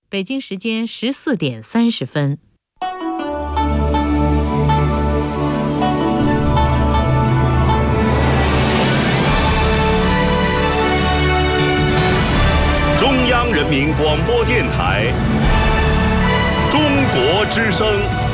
北京时间14点30分。 中央人民广播电台中国之声。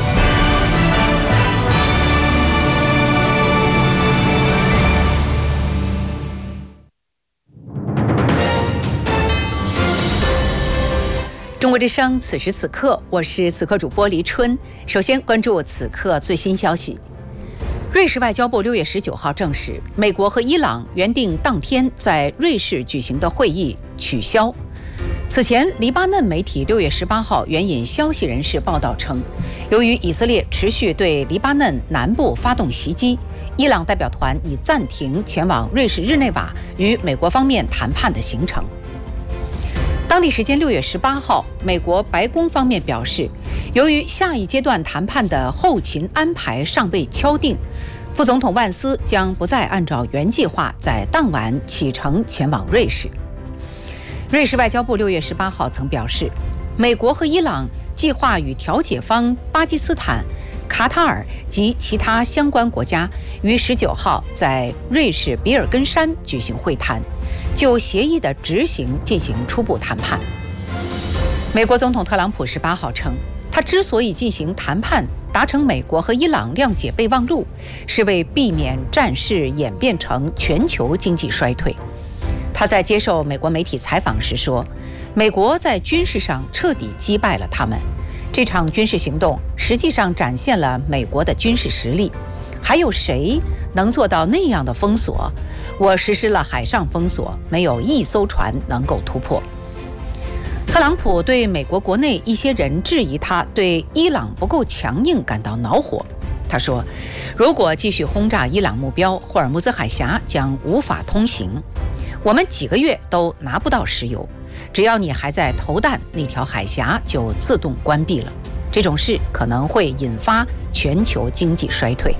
中国之声，此时此刻，我是此刻主播黎春。首先关注此刻最新消息。瑞士外交部6月19号证实，美国和伊朗原定当天在瑞士举行的会议取消。此前，黎巴嫩媒体6月18号援引消息人士报道称，由于以色列持续对黎巴嫩南部发动袭击，伊朗代表团已暂停前往瑞士日内瓦与美国方面谈判的行程。当地时间6月18号，美国白宫方面表示，由于下一阶段谈判的后勤安排尚未敲定，副总统万斯将不再按照原计划在当晚启程前往瑞士。瑞士外交部6月18号曾表示，美国和伊朗计划与调解方巴基斯坦、卡塔尔及其他相关国家于19号在瑞士比尔根山举行会谈，就协议的执行进行初步谈判。美国总统特朗普18号称，他之所以进行谈判，达成美国和伊朗谅解备忘录，是为避免战事演变成全球经济衰退。他在接受美国媒体采访时说，美国在军事上彻底击败了他们。这场军事行动实际上展现了美国的军事实力。还有谁能做到那样的封锁？我实施了海上封锁，没有一艘船能够突破。特朗普对美国国内一些人质疑他对伊朗不够强硬感到恼火。他说，如果继续轰炸伊朗目标，霍尔木兹海峡将无法通行，我们几个月都拿不到石油，只要你还在投弹，那条海峡就自动关闭了。这种事可能会引发全球经济衰退。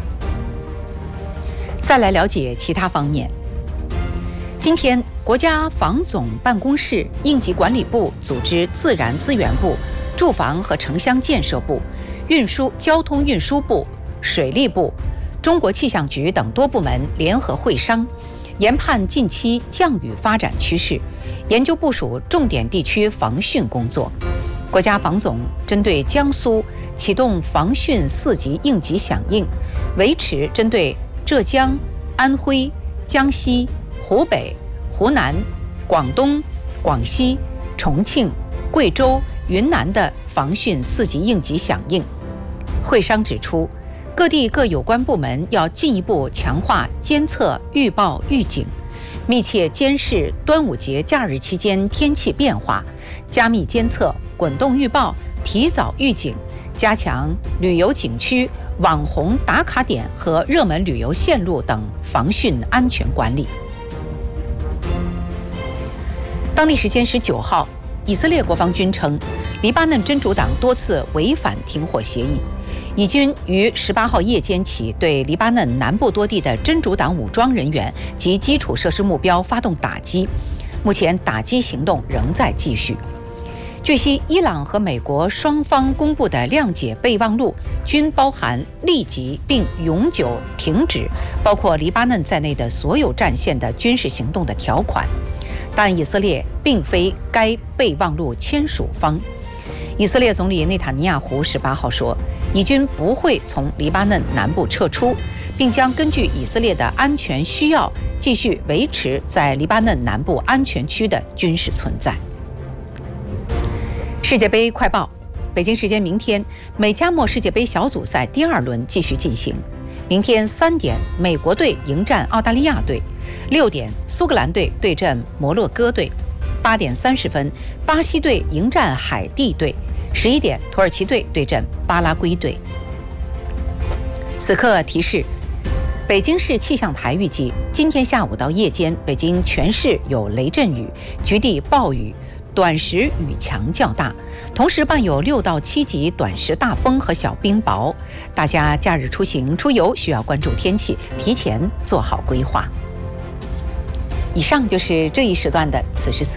再来了解其他方面。今天，国家防总办公室、应急管理部组织自然资源部、住房和城乡建设部、交通运输部、水利部、中国气象局等多部门联合会商，研判近期降雨发展趋势，研究部署重点地区防汛工作。国家防总针对江苏启动防汛4级应急响应，维持针对浙江、安徽、江西、湖北、湖南、广东、广西、重庆、贵州、云南的防汛4级应急响应。会商指出，各地各有关部门要进一步强化监测、预报、预警，密切监视端午节假日期间天气变化，加密监测、滚动预报、提早预警，加强旅游景区、网红打卡点和热门旅游线路等防汛安全管理。当地时间19号，以色列国防军称，黎巴嫩真主党多次违反停火协议。以军于18号夜间起对黎巴嫩南部多地的真主党武装人员及基础设施目标发动打击，目前打击行动仍在继续。据悉，伊朗和美国双方公布的谅解备忘录均包含立即并永久停止包括黎巴嫩在内的所有战线的军事行动的条款，但以色列并非该备忘录签署方。以色列总理内塔尼亚胡18号说，以军不会从黎巴嫩南部撤出，并将根据以色列的安全需要继续维持在黎巴嫩南部安全区的军事存在。世界杯快报：北京时间明天，美加墨世界杯小组赛第2轮继续进行。明天3点，美国队迎战澳大利亚队；6点，苏格兰队对阵摩洛哥队；8点30分，巴西队迎战海地队；11点，土耳其队对阵巴拉圭队。此刻提示：北京市气象台预计，今天下午到夜间，北京全市有雷阵雨，局地暴雨，短时雨强较大，同时伴有6到7级短时大风和小冰雹。大家假日出行出游需要关注天气，提前做好规划。以上就是这一时段的此时此